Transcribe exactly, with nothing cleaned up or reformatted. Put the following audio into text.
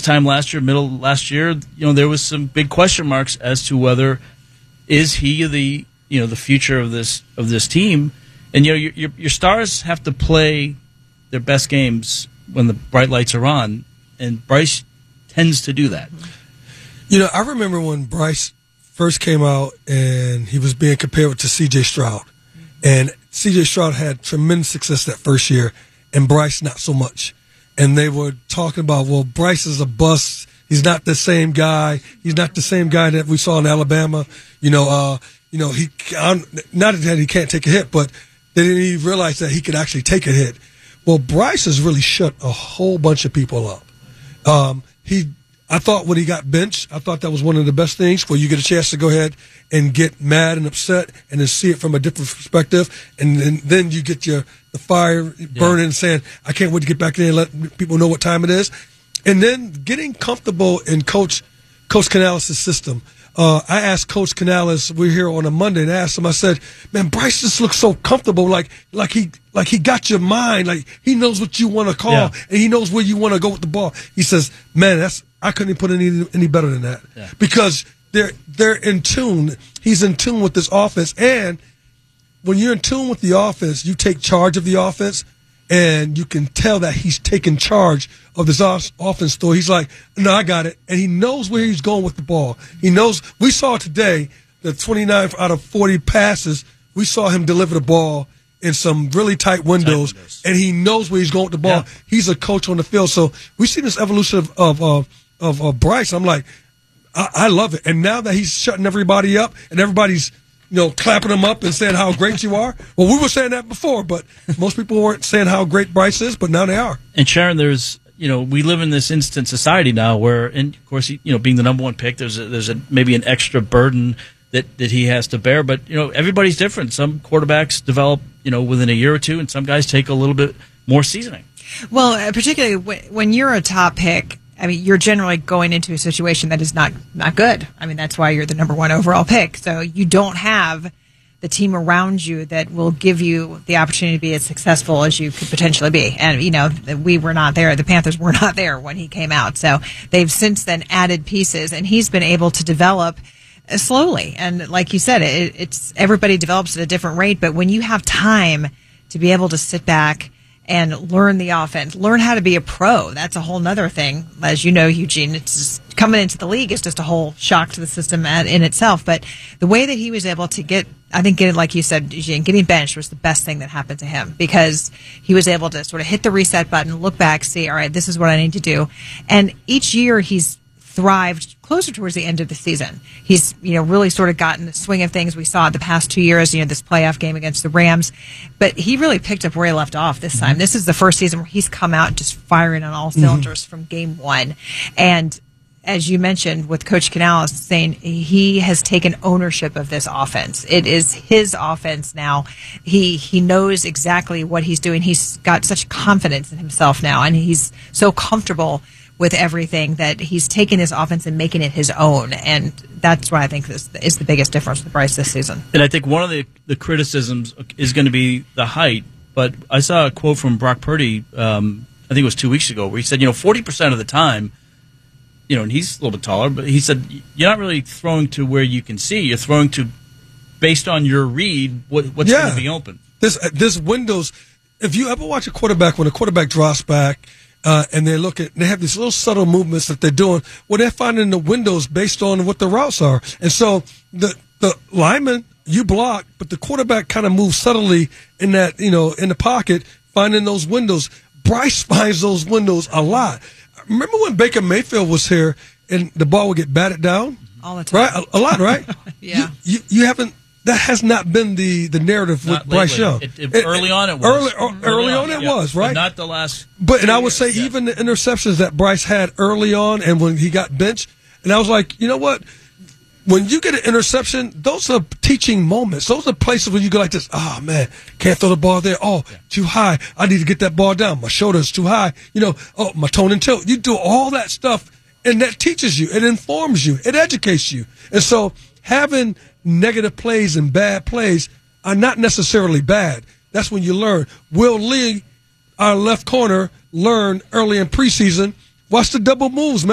time last year, middle last year, you know, there was some big question marks as to whether is he the you know the future of this of this team. And you know, your your, your stars have to play their best games when the bright lights are on, and Bryce tends to do that. You know, I remember when Bryce first came out and he was being compared to C J Stroud. And C J Stroud had tremendous success that first year, and Bryce not so much. And they were talking about, well, Bryce is a bust. He's not the same guy. He's not the same guy that we saw in Alabama. You know, uh, you know, he not that he can't take a hit, but they didn't even realize that he could actually take a hit. Well, Bryce has really shut a whole bunch of people up. Um, he, I thought when he got benched, I thought that was one of the best things where you get a chance to go ahead and get mad and upset and then see it from a different perspective, and then, then you get your the fire burning yeah. and saying, I can't wait to get back there and let people know what time it is. And then getting comfortable in Coach Coach Canales' system. Uh, I asked Coach Canales, we were here on a Monday, and I asked him, I said, man, Bryce just looks so comfortable, like like he like he got your mind, like he knows what you want to call, yeah. and he knows where you want to go with the ball. He says, man, that's I couldn't even put any any better than that. Yeah. Because they're they're in tune. He's in tune with this offense, and when you're in tune with the offense, you take charge of the offense, and you can tell that he's taking charge of this offense. So he's like, no, I got it, and he knows where he's going with the ball. He knows. We saw today that twenty-nine out of forty passes, we saw him deliver the ball in some really tight windows, tight windows. And he knows where he's going with the ball. Yeah. He's a coach on the field, so we see this evolution of of of, of, of Bryce. I'm like, I, I love it, and now that he's shutting everybody up and everybody's, you know, clapping him up and saying how great you are. Well, we were saying that before, but most people weren't saying how great Bryce is, but now they are. And Sharon, there's, you know, we live in this instant society now where, and of course, you know, being the number one pick, there's a, there's a, maybe an extra burden that, that he has to bear. But, you know, everybody's different. Some quarterbacks develop, you know, within a year or two, and some guys take a little bit more seasoning. Well, uh, particularly when you're a top pick, I mean, you're generally going into a situation that is not, not good. I mean, that's why you're the number one overall pick. So you don't have the team around you that will give you the opportunity to be as successful as you could potentially be. And, you know, we were not there. The Panthers were not there when he came out. So they've since then added pieces, and he's been able to develop slowly. And like you said, it, it's everybody develops at a different rate. But when you have time to be able to sit back and learn the offense, learn how to be a pro. That's a whole nother thing. As you know, Eugene, it's just, coming into the league is just a whole shock to the system at, in itself. But the way that he was able to get, I think, getting, like you said, Eugene, getting benched was the best thing that happened to him, because he was able to sort of hit the reset button, look back, see, all right, this is what I need to do. And each year he's thrived closer towards the end of the season. He's, you know, really sort of gotten the swing of things. We saw it the past two years, you know, this playoff game against the Rams. But he really picked up where he left off this time. This is the first season where he's come out just firing on all cylinders mm-hmm. from game one. And as you mentioned with Coach Canales saying, he has taken ownership of this offense. It is his offense now. He he knows exactly what he's doing. He's got such confidence in himself now, and he's so comfortable with everything that he's taking his offense and making it his own. And that's what I think this is the biggest difference with Bryce this season. And I think one of the, the criticisms is going to be the height. But I saw a quote from Brock Purdy, um, I think it was two weeks ago, where he said, you know, forty percent of the time, you know, and he's a little bit taller, but he said, you're not really throwing to where you can see. You're throwing to, based on your read, what, what's yeah. going to be open. This, this windows, if you ever watch a quarterback, when a quarterback drops back, Uh, and they look at, they have these little subtle movements that they're doing where they're finding the windows based on what the routes are. And so the the lineman, you block, but the quarterback kind of moves subtly in that, you know, in the pocket, finding those windows. Bryce finds those windows a lot. Remember when Baker Mayfield was here and the ball would get batted down? All the time. Right? A, a lot, right? yeah. You, you, you haven't. That has not been the, the narrative with not Bryce Young. It, it, it, early on it was. Early, early, early on, on it yeah. was, right? But not the last. But and I would years. say yeah. even the interceptions that Bryce had early on and when he got benched, and I was like, you know what? When you get an interception, those are teaching moments. Those are places where you go like this, oh, man, can't throw the ball there. Oh, yeah. too high. I need to get that ball down. My shoulder's too high. You know, oh, my tone and tilt. You do all that stuff, and that teaches you. It informs you. It educates you. And so having negative plays and bad plays are not necessarily bad. That's when you learn. Will Lee, our left corner, learned early in preseason, watch the double moves, man.